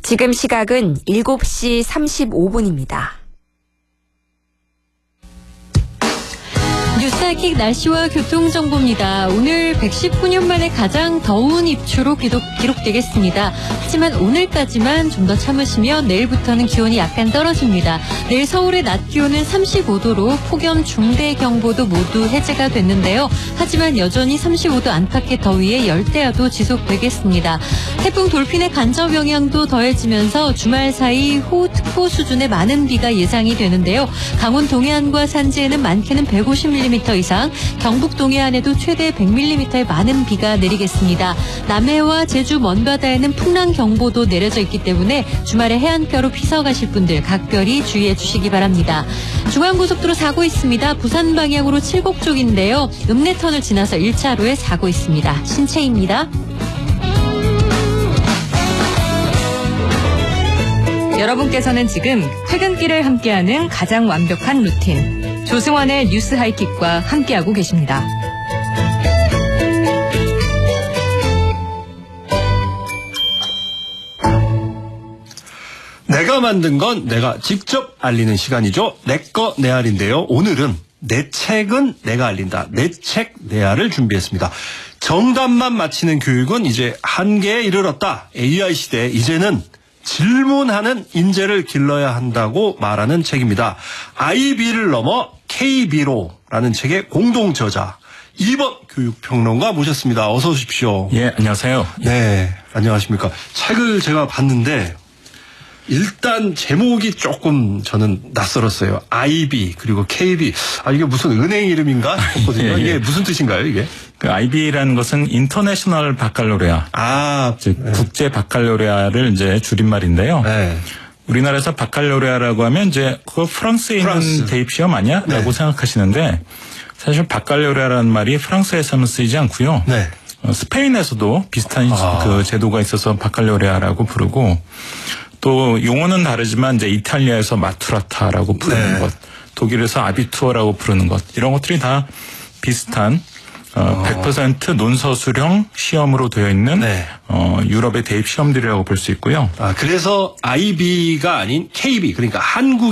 지금 시각은 7시 35분입니다. 뉴스하이킥 날씨와 교통정보입니다. 오늘 119년 만에 가장 더운 입추로 기록되겠습니다. 하지만 오늘까지만 좀 더 참으시면 내일부터는 기온이 약간 떨어집니다. 내일 서울의 낮 기온은 35도로 폭염 중대경보도 모두 해제가 됐는데요. 하지만 여전히 35도 안팎의 더위에 열대야도 지속되겠습니다. 태풍 돌핀의 간접 영향도 더해지면서 주말 사이 호우특보 수준의 많은 비가 예상이 되는데요. 강원 동해안과 산지에는 많게는 150mm 이상, 경북 동해안에도 최대 100mm의 많은 비가 내리겠습니다. 남해와 제주 먼바다에는 풍랑경보도 내려져 있기 때문에 주말에 해안가로 피서 가실 분들 각별히 주의해 주시기 바랍니다. 중앙고속도로 사고 있습니다. 부산 방향으로 칠곡 쪽인데요. 읍내터널 지나서 1차로에 사고 있습니다. 신채입니다. 여러분께서는 지금 퇴근길을 함께하는 가장 완벽한 루틴 조승원의 뉴스 하이킥과 함께하고 계십니다. 내가 만든 건 내가 직접 알리는 시간이죠. 내꺼 내알인데요. 오늘은 내 책은 내가 알린다. 내 책 내알을 준비했습니다. 정답만 맞히는 교육은 이제 한계에 이르렀다. AI 시대 이제는 질문하는 인재를 길러야 한다고 말하는 책입니다. IB를 넘어 KB로라는 책의 공동 저자 2번 교육평론가 모셨습니다. 어서 오십시오. 예, 안녕하세요. 네, 안녕하십니까. 책을 제가 봤는데 일단 제목이 조금 저는 낯설었어요. IB 그리고 KB. 이게 무슨 은행 이름인가 싶었거든요. 예, 예. 이게 무슨 뜻인가요, 이게? 그 IB라는 것은 인터내셔널 바칼로레아. 즉 네. 국제 바칼로레아를 이제 줄임말인데요. 네. 우리나라에서 바칼로레아라고 하면 이제 그거 프랑스에 있는 대입 시험 아니야? 네. 라고 생각하시는데 사실 바칼로레아라는 말이 프랑스에서는 쓰이지 않고요. 네. 스페인에서도 비슷한 그 제도가 있어서 바칼로레아라고 부르고 또 용어는 다르지만 이제 이탈리아에서 마투라타라고 부르는 네. 것, 독일에서 아비투어라고 부르는 것 이런 것들이 다 비슷한 100% 논서술형 시험으로 되어 있는 네. 유럽의 대입 시험들이라고 볼 수 있고요. 그래서 IB가 아닌 KB 그러니까 한국